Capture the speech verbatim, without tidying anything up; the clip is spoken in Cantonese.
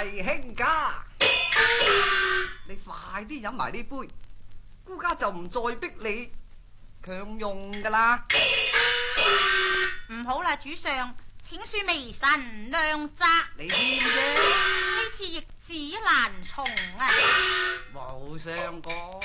係卿家，你快啲飲埋呢杯，孤家就唔再逼你強用噶啦。 唔好啦，主上，請恕微臣量責。 你添啫， 呢次逆子難從啊！ 冇相干。